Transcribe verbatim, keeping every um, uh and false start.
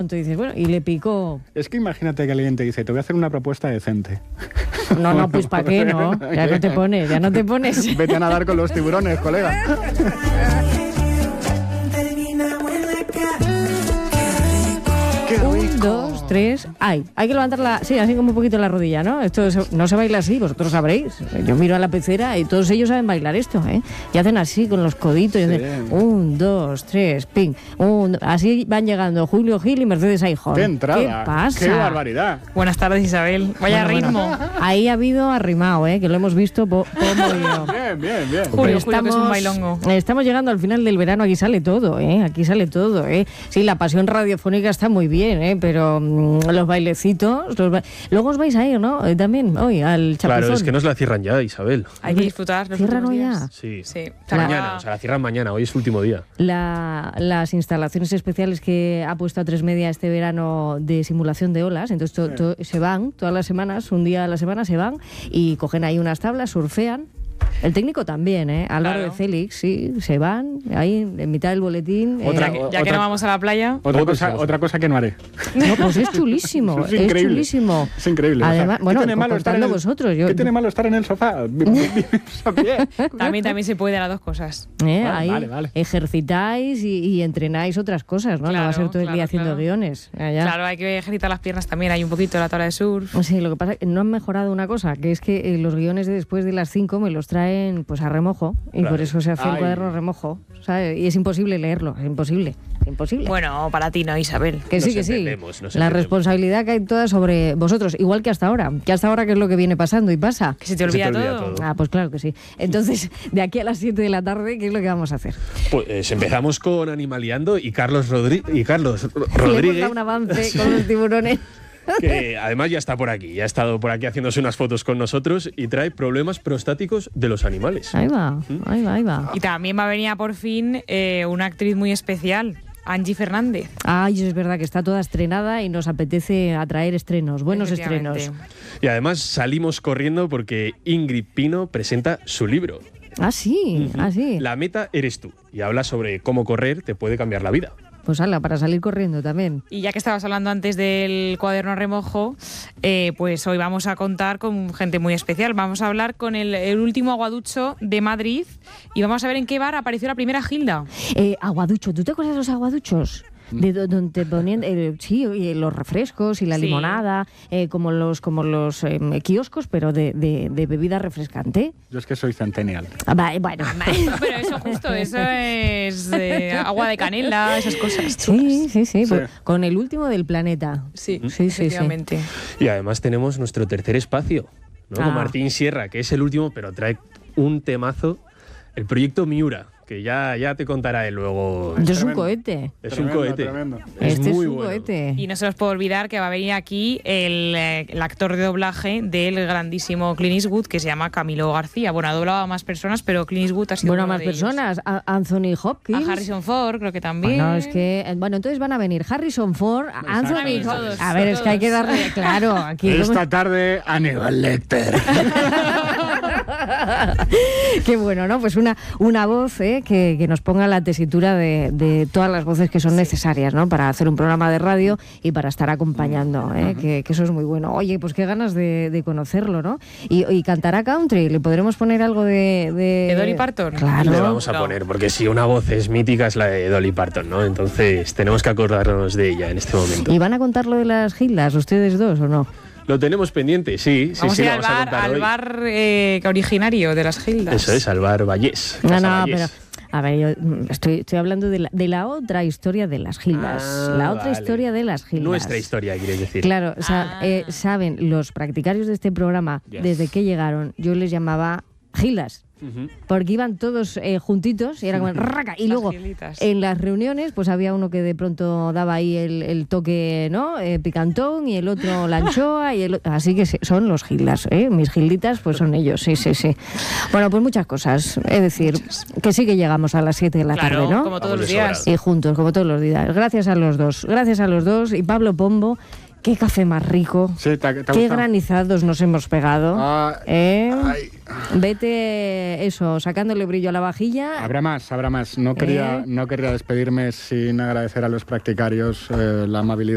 pronto dices, bueno, y le picó. Es que imagínate que alguien te dice, te voy a hacer una propuesta decente. No, no, pues ¿para qué, no? Ya no te pones, ya no te pones. Vete a nadar con los tiburones, colega. Un, dos, tres, ¡ay! Hay que levantarla, sí, así como un poquito la rodilla, ¿no? Esto es, no se baila así, vosotros sabréis. Yo miro a la pecera y todos ellos saben bailar esto, ¿eh? Y hacen así con los coditos. Y Sí. hacen, un, dos, tres, ping. Un, así van llegando Julio Gil y Mercedes Aijón. ¡Qué entrada! ¿Qué pasa? ¡Qué barbaridad! Buenas tardes, Isabel. Vaya Bueno, ritmo. bueno, ahí ha habido arrimado, ¿eh? Que lo hemos visto po, Pomo y yo. Bien, bien, bien. Julio, Julio, que es un bailongo. Estamos llegando al final del verano, aquí sale todo, ¿eh? Aquí sale todo, ¿eh? Sí, la pasión radiofónica está muy bien, ¿eh? Pero mmm, los bailecitos... Los ba... Luego os vais a ir, ¿no? Eh, también, hoy, al Chapuzón. Claro, es que nos la cierran ya, Isabel. Hay que disfrutar los ¿Cierran últimos hoy días. ya? Sí. Sí. Mañana, o sea, la cierran mañana, hoy es su último día. La, las instalaciones especiales que ha puesto A tres Media este verano de simulación de olas, entonces to, to, se van todas las semanas, un día a la semana se van y cogen ahí unas tablas, surfean. El técnico también, ¿eh? Álvaro Claro. de Félix, sí, se van ahí en mitad del boletín. Otra- eh, Ya que Otra- no vamos a la playa. Otra cosa, otra cosa que no haré. no, pues es chulísimo, Es es, increíble. chulísimo. Es increíble. Además, ¿qué bueno, tiene malo estar en contadlo el, vosotros. Yo, ¿Qué tiene malo estar en el sofá? Vives a pie. También, también se puede las dos cosas. Eh, Vale, ahí vale, vale. ejercitáis y, y entrenáis otras cosas, ¿no? no va a Claro, ser todo el claro, día haciendo claro. guiones. Allá. Claro, hay que ejercitar las piernas también. Hay un poquito la tabla de surf. Sí, lo que pasa es que no han mejorado una cosa, que es que eh, los guiones de después de las cinco me los traen pues a remojo y Claro. por eso se hace el Ay. cuaderno a remojo, ¿sabes? Y es imposible leerlo, es imposible, es imposible. Bueno, para ti no, Isabel. que sí, nos que sí. entendemos, nos La entendemos. responsabilidad cae toda sobre vosotros, igual que hasta ahora. Que hasta ahora, ¿qué es lo que viene pasando y pasa? Que se te Que se te olvida, olvida todo. todo. Ah, pues claro que sí. Entonces, de aquí a las siete de la tarde, ¿qué es lo que vamos a hacer? Pues empezamos con Animaleando y Carlos, Rodri- y Carlos Ro- Le hemos Rodríguez, dado un avance con los tiburones. que además ya está por aquí, ya ha estado por aquí haciéndose unas fotos con nosotros y trae problemas prostáticos de los animales. Ahí va, ahí va, ahí va. Y también va a venir a por fin eh, una actriz muy especial, Angie Fernández. Ay, es verdad que está toda estrenada y nos apetece atraer estrenos, buenos estrenos. Efectivamente. Y además salimos corriendo porque Ingrid Pino presenta su libro. Ah, sí, ah, sí. La meta eres tú y habla sobre cómo correr te puede cambiar la vida. Pues ala, para salir corriendo también. Y ya que estabas hablando antes del cuaderno a remojo, eh, pues hoy vamos a contar con gente muy especial. Vamos a hablar con el, el último aguaducho de Madrid y vamos a ver en qué bar apareció la primera Gilda. Eh, aguaducho, ¿tú te acuerdas de los aguaduchos? De do- donde te ponían, eh, sí, y los refrescos y la Sí. limonada, eh, como los como los eh, kioscos, pero de, de, de bebida refrescante. Yo es que soy centennial. Ah, va, bueno, Pero eso justo, eso es eh, agua de canela, esas cosas. sí, sí, sí, Sí. pues, con el último del planeta. Sí, Sí, sí, sí. efectivamente. Y además tenemos nuestro tercer espacio, ¿no? Con Ah. Martín Sierra, que es el último, pero trae un temazo, el proyecto Miura, que ya, ya te contará él luego. Yo es un Tremendo. cohete. Es Tremendo, un cohete. tremendo. Es este muy es un bueno. cohete. Y no se os puede olvidar que va a venir aquí el, eh, el actor de doblaje del grandísimo Clint Eastwood, que se llama Camilo García. Bueno, ha doblado a más personas, pero Clint Eastwood ha sido Bueno, uno más de ellos. personas. A- Anthony Hopkins. A Harrison Ford, creo que también. Bueno, es que, eh, bueno, entonces van a venir Harrison Ford, Anthony Exacto. Hopkins. Todos, A ver, es que hay que todos. darle, claro, aquí. Esta tarde, Aníbal Lecter. Qué bueno, ¿no? Pues una, una voz ¿eh? que, que nos ponga la tesitura de, de todas las voces que son necesarias, ¿no? Para hacer un programa de radio y para estar acompañando, ¿eh? que, que eso es muy bueno. Oye, pues qué ganas de, de conocerlo, ¿no? Y, y cantará country, ¿le podremos poner algo de... ¿De, ¿De Dolly Parton? Claro. Le vamos a No. poner, porque si una voz es mítica es la de Dolly Parton, ¿no? Entonces tenemos que acordarnos de ella en este momento. ¿Y van a contar lo de las gildas, ustedes dos, o no? Lo tenemos pendiente, sí, sí, Vamos sí, a ir lo al vamos a bar, contar al hoy. bar eh, originario de las Gildas. Eso es, al bar Vallés. No, Casa no, Vallés. pero... A ver, yo mm, estoy, estoy hablando de la, de la otra historia de las gildas. Ah, la otra vale. historia de las gildas. Nuestra historia, quieres decir. Claro, o sea, Ah. eh, saben, los practicarios de este programa, Yes. desde que llegaron, yo les llamaba gildas. Ujú. Porque iban todos eh, juntitos y era como raca. Y Las luego gilitas. en las reuniones, pues había uno que de pronto daba ahí el, el toque, ¿no? Eh, picantón, y el otro la anchoa, y el otro... Así que sí, son los gildas, ¿eh? Mis gilditas, pues son ellos, sí, sí, sí. Bueno, pues muchas cosas. Es decir, que sí que llegamos a las siete de la Claro, tarde, ¿no? como todos Vamos los de días. sobrado. Y juntos, como todos los días. Gracias a los dos. Gracias a los dos. Y Pablo Pombo, qué café más rico. Sí, ¿te, ha- te ha Qué gustado? granizados nos hemos pegado. Ah, ¿Eh? ay. Vete, eso, sacándole brillo a la vajilla. Habrá más, habrá más. No quería, ¿Eh? no quería despedirme sin agradecer a los practicarios eh, la amabilidad.